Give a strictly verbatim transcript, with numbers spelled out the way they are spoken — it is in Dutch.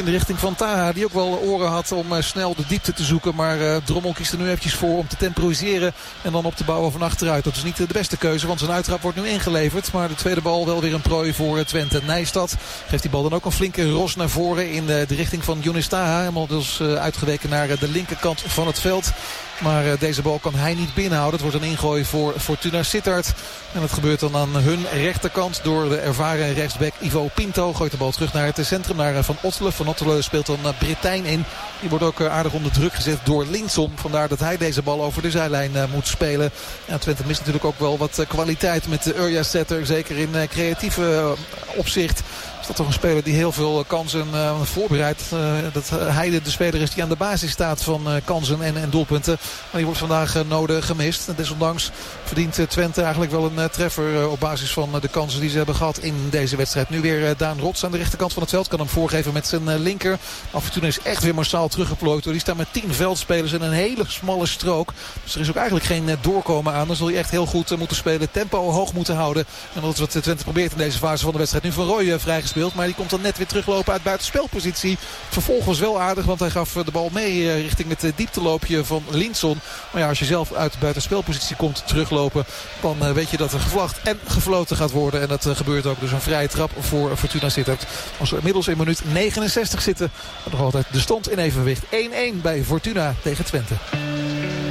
de richting van Taha. Die ook wel oren had om uh, snel de diepte te zoeken. Maar uh, Drommel kiest er nu eventjes voor om te temporiseren. En dan op te bouwen van achteruit. Dat is niet uh, de beste keuze. Want zijn uittrap wordt nu ingeleverd. Maar de tweede bal wel weer een prooi voor uh, Twente. Nijstad geeft die bal dan ook een flinke ros naar voren. In uh, de richting van Younes Taha. Helemaal dus uh, uitgeweken naar uh, de linkerkant van het veld. Maar uh, deze bal kan hij niet binnenhouden. Het wordt een ingooi voor Fortuna Sittard. En dat gebeurt dan aan hun rechterkant door de ervaren rechtsback Ivo Pinto. Gooit de bal terug naar het centrum, naar uh, Van Ottelen. Van Ottelen speelt dan uh, Britijn in. Die wordt ook uh, aardig onder druk gezet door Linson. Vandaar dat hij deze bal over de zijlijn uh, moet spelen. Ja, Twente mist natuurlijk ook wel wat uh, kwaliteit met de uh, Urja Setter. Zeker in uh, creatieve uh, opzicht. Is dat toch een speler die heel veel kansen uh, voorbereidt. Uh, dat uh, hij de, de speler is die aan de basis staat van uh, kansen en, en doelpunten. Maar die wordt vandaag uh, nodig gemist. En desondanks verdient uh, Twente eigenlijk wel een uh, treffer uh, op basis van uh, de kansen die ze hebben gehad in deze wedstrijd. Nu weer uh, Daan Rots aan de rechterkant van het veld. Kan hem voorgeven met zijn uh, linker. Fortuna is echt weer massaal teruggeplooid. Die staan met tien veldspelers in een hele smalle strook. Dus er is ook eigenlijk geen uh, doorkomen aan. Dan zul je echt heel goed uh, moeten spelen. Tempo hoog moeten houden. En dat is wat Twente probeert in deze fase van de wedstrijd. Nu Van Rooij uh, vrijgespeeld. Maar die komt dan net weer teruglopen uit buitenspelpositie. Vervolgens wel aardig, want hij gaf de bal mee richting het diepteloopje van Linson. Maar ja, als je zelf uit buitenspelpositie komt teruglopen, dan weet je dat er gevlacht en gefloten gaat worden. En dat gebeurt ook. Dus een vrije trap voor Fortuna Sittard. Als we inmiddels in minuut negenenzestig zitten, nog altijd de stand in evenwicht. één-één bij Fortuna tegen Twente.